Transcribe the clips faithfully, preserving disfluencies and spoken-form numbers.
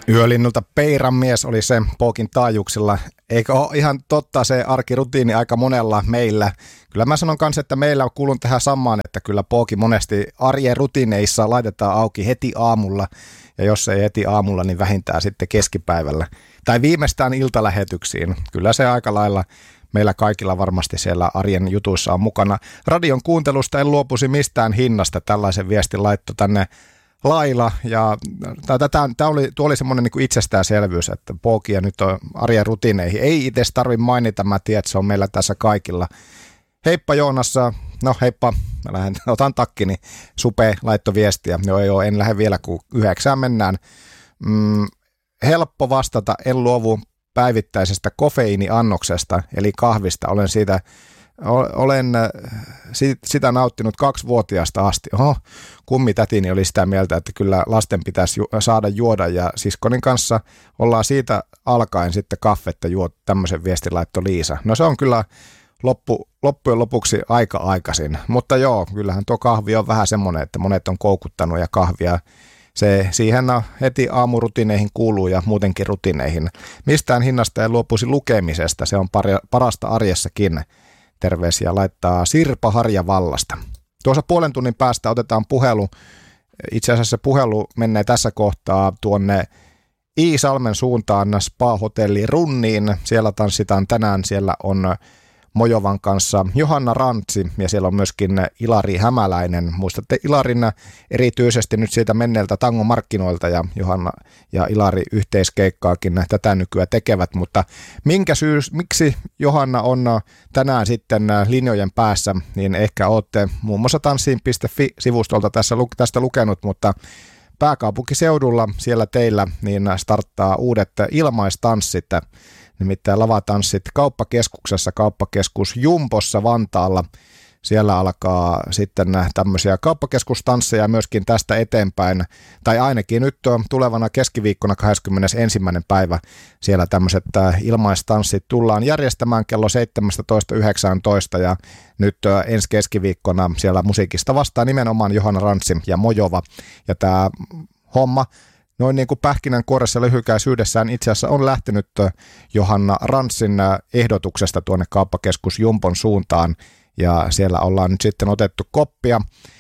Yölinnulta Peiran mies oli se Pookin taajuuksilla. Eikö ole ihan totta se arkirutiini aika monella meillä? Kyllä mä sanon kanssa, että meillä kuulun tähän samaan, että kyllä Pooki monesti arjen rutiineissa laitetaan auki heti aamulla. Ja jos ei heti aamulla, niin vähintään sitten keskipäivällä. Tai viimeistään iltalähetyksiin. Kyllä se aika lailla meillä kaikilla varmasti siellä arjen jutuissa on mukana. Radion kuuntelusta en luopuisi mistään hinnasta. Tällaisen viestin laitto tänne Laila, ja tämä oli, tuo oli semmoinen niin itsestäänselvyys, että Pookia nyt on arjen rutiineihin. Ei itse tarvitse mainita, mä tiedän, että se on meillä tässä kaikilla. Heippa Joonassa, no heippa, mä lähden, otan takkini, Supe laitto viestiä, joo joo, en lähde vielä, kun yhdeksään mennään. Mm, helppo vastata, en luovu päivittäisestä kofeiiniannoksesta, eli kahvista, olen siitä Olen sitä nauttinut kaksivuotiaasta asti. Oho, kummitätini oli sitä mieltä, että kyllä lasten pitäisi ju- saada juoda, ja siskonin kanssa ollaan siitä alkaen sitten kaffetta juot. Tämmöisen viestin laitto Liisa. No se on kyllä loppu, loppujen lopuksi aika aikaisin, mutta joo, kyllähän tuo kahvi on vähän semmoinen, että monet on koukuttanut ja kahvia. Se siihen heti aamurutiineihin kuuluu ja muutenkin rutiineihin. Mistään hinnasta ei luopuisi lukemisesta, se on pari, parasta arjessakin. Terveisiä laittaa Sirpa Harjavallasta. Tuossa puolen tunnin päästä otetaan puhelu. Itse asiassa puhelu menee tässä kohtaa tuonne Iisalmen suuntaan spa-hotelli Runniin. Siellä tanssitaan tänään. Siellä on Mojovan kanssa Johanna Rantsi ja siellä on myöskin Ilari Hämäläinen. Muistatte Ilarin erityisesti nyt siitä menneeltä tangomarkkinoilta, ja Johanna ja Ilari yhteiskeikkaakin tätä nykyään tekevät, mutta minkä syys, miksi Johanna on tänään sitten linjojen päässä, niin ehkä olette muun muassa tanssiin piste fi-sivustolta tässä, tästä lukenut, mutta pääkaupunkiseudulla siellä teillä niin starttaa uudet ilmaistanssit, nimittäin lavatanssit kauppakeskuksessa, kauppakeskus Jumbossa Vantaalla. Siellä alkaa sitten tämmöisiä kauppakeskustansseja myöskin tästä eteenpäin, tai ainakin nyt tulevana keskiviikkona kahdeskymmenesensimmäinen päivä siellä tämmöiset ilmaistanssit tullaan järjestämään kello seitsemästätoista yhdeksäntoista, ja nyt ensi keskiviikkona siellä musiikista vastaa nimenomaan Johanna Rantsi ja Mojova, ja tämä homma noin niin kuin pähkinänkuoressa lyhykäisyydessään itse asiassa on lähtenyt Johanna Rantsin ehdotuksesta tuonne kauppakeskus Jumbon suuntaan, ja siellä ollaan nyt sitten otettu koppia.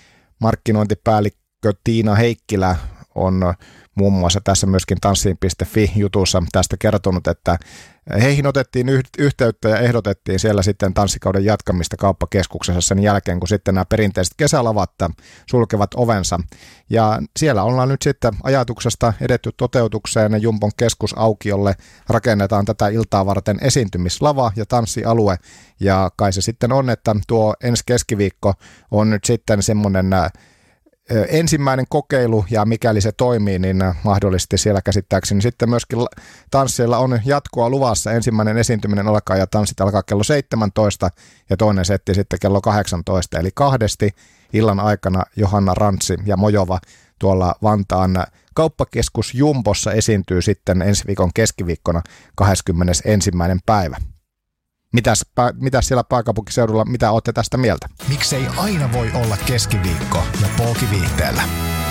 Markkinointipäällikkö Tiina Heikkilä on muun muassa tässä myöskin tanssiin piste fi-jutussa tästä kertonut, että heihin otettiin yhteyttä ja ehdotettiin siellä sitten tanssikauden jatkamista kauppakeskuksessa sen jälkeen, kun sitten nämä perinteiset kesälavat sulkevat ovensa. Ja siellä ollaan nyt sitten ajatuksesta edetty toteutukseen. Jumbon keskusaukiolle rakennetaan tätä iltaa varten esiintymislava ja tanssialue. Ja kai se sitten on, että tuo ensi keskiviikko on nyt sitten semmoinen ensimmäinen kokeilu, ja mikäli se toimii, niin mahdollisesti siellä käsittääkseni sitten myöskin tansseilla on jatkoa luvassa. Ensimmäinen esiintyminen alkaa ja tanssit alkaa kello seitsemäntoista ja toinen setti sitten kello kahdeksantoista, eli kahdesti illan aikana Johanna Rantsi ja Mojova tuolla Vantaan kauppakeskus Jumbossa esiintyy sitten ensi viikon keskiviikkona kahdeskymmenesensimmäinen päivä. Mitäs, mitäs siellä pääkaupunkiseudulla, mitä olette tästä mieltä? Miksei aina voi olla keskiviikko ja Pooki viihteellä?